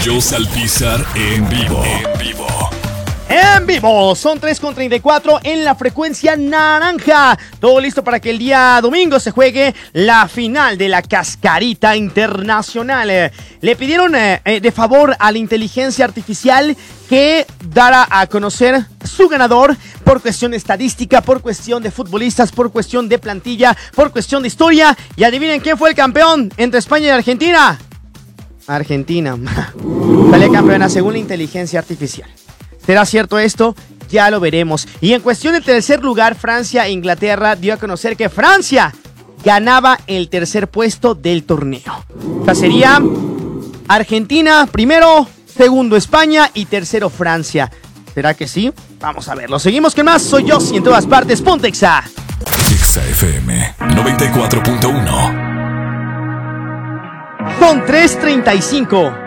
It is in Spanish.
Josh Alpizar en vivo. En vivo, son 3:34 en la frecuencia naranja. Todo listo para que el día domingo se juegue la final de la Cascarita Internacional. Le pidieron de favor a la inteligencia artificial que dara a conocer su ganador por cuestión estadística, por cuestión de futbolistas, por cuestión de plantilla, por cuestión de historia. Y adivinen quién fue el campeón entre España y Argentina. Argentina. Sale campeona según la inteligencia artificial. ¿Será cierto esto? Ya lo veremos. Y en cuestión del tercer lugar, Francia e Inglaterra dio a conocer que Francia ganaba el tercer puesto del torneo. O sea, sería Argentina primero, segundo España y tercero Francia. ¿Será que sí? Vamos a verlo. Seguimos con más. Soy yo y en todas partes. Ponte Exa. Exa FM 94.1. Son 3:35.